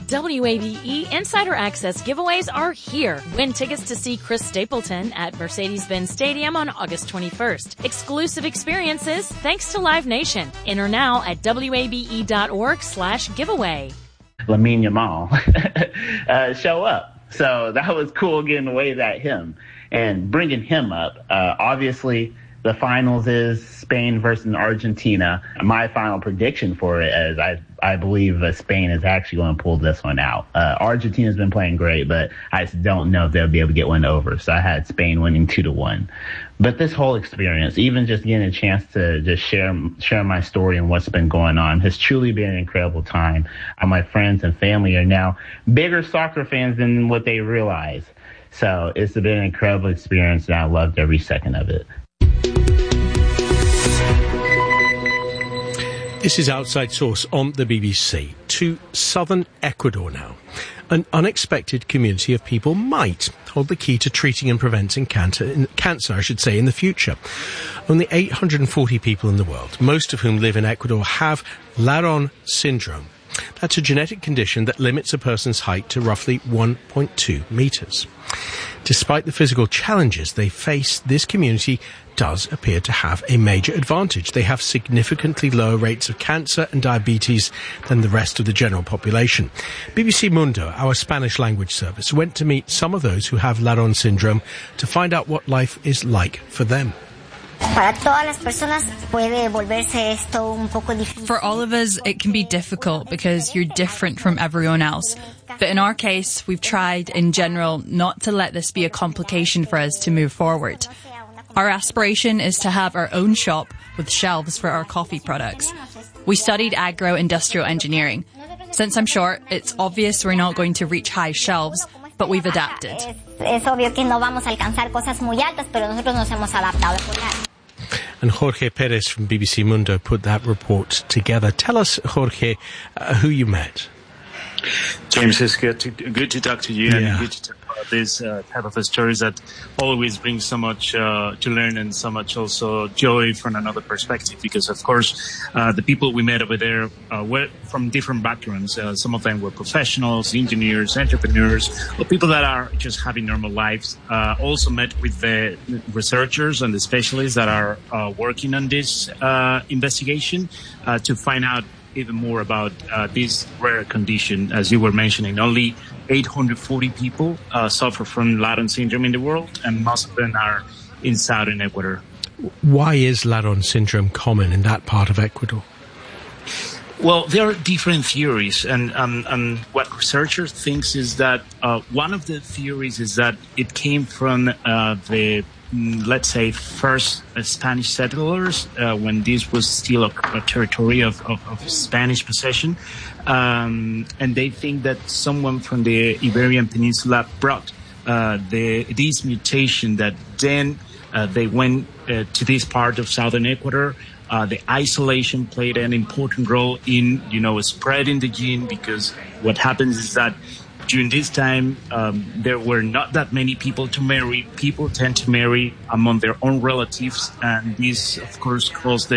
WABE Insider Access giveaways are here. Win tickets to see Chris Stapleton at Mercedes-Benz Stadium on August 21st. Exclusive experiences thanks to Live Nation. Enter now at wabe.org/giveaway. Lamine Yamal show up. So that was cool getting to wave at him and bringing him up. Obviously, the finals is Spain versus Argentina. My final prediction for it is I believe Spain is actually going to pull this one out. Argentina's been playing great, but I just don't know if they'll be able to get one over. So I had Spain winning 2-1. But this whole experience, even just getting a chance to just share my story and what's been going on, has truly been an incredible time. My friends and family are now bigger soccer fans than what they realize. So it's been an incredible experience, and I loved every second of it. This is Outside Source on the BBC. To southern Ecuador now. An unexpected community of people might hold the key to treating and preventing cancer in the future. Only 840 people in the world, most of whom live in Ecuador, have Laron syndrome. That's a genetic condition that limits a person's height to roughly 1.2 meters. Despite the physical challenges they face, this community does appear to have a major advantage. They have significantly lower rates of cancer and diabetes than the rest of the general population. BBC Mundo, our Spanish language service, went to meet some of those who have Laron syndrome to find out what life is like for them. For all of us, it can be difficult because you're different from everyone else. But in our case, we've tried, in general, not to let this be a complication for us to move forward. Our aspiration is to have our own shop with shelves for our coffee products. We studied agro-industrial engineering. Since I'm short, it's obvious we're not going to reach high shelves, but we've adapted. And Jorge Perez from BBC Mundo put that report together. Tell us, Jorge, who you met. James, it's good to talk to you, and good to talk about this type of stories that always brings so much to learn and so much also joy from another perspective. Because, of course, the people we met over there were from different backgrounds. Some of them were professionals, engineers, entrepreneurs, or people that are just having normal lives. Also met with the researchers and the specialists that are working on this investigation to find out even more about this rare condition. As you were mentioning, only 840 people suffer from Laron syndrome in the world, and most of them are in southern Ecuador. Why is Laron syndrome common in that part of Ecuador? Well, there are different theories, and what researchers think is that one of the theories is that it came from the let's say, first Spanish settlers, when this was still a territory of Spanish possession. And they think that someone from the Iberian Peninsula brought this mutation that then they went to this part of southern Ecuador. The isolation played an important role in, spreading the gene, because what happens is that during this time, there were not that many people to marry. People tend to marry among their own relatives, and this, of course, caused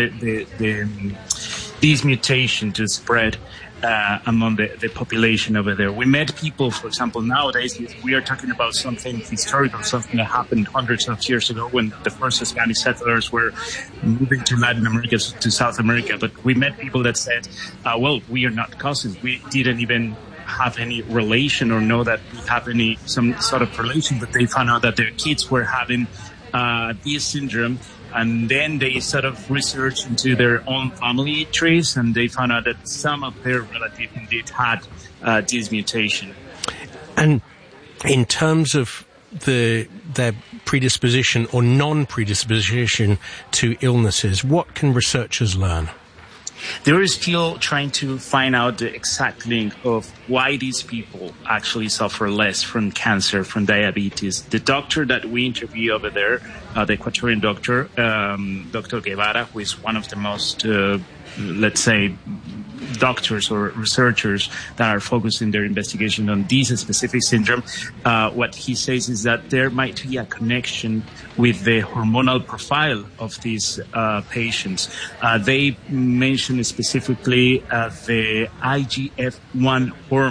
this mutation to spread among the population over there. We met people, for example, nowadays we are talking about something historical, something that happened hundreds of years ago when the first Spanish settlers were moving to Latin America, to South America. But we met people that said, well, we are not cousins. We didn't even have any relation or know that we have some sort of relation, but they found out that their kids were having this syndrome, and then they sort of researched into their own family trees, and they found out that some of their relatives indeed had this mutation. And in terms of their predisposition or non-predisposition to illnesses, what can researchers learn? They are still trying to find out the exact link of why these people actually suffer less from cancer, from diabetes. The doctor that we interview over there, the Ecuadorian doctor, Dr. Guevara, who is one of the most, let's say, doctors or researchers that are focusing their investigation on this specific syndrome, what he says is that there might be a connection with the hormonal profile of these patients. They mention specifically the IGF-1 hormone.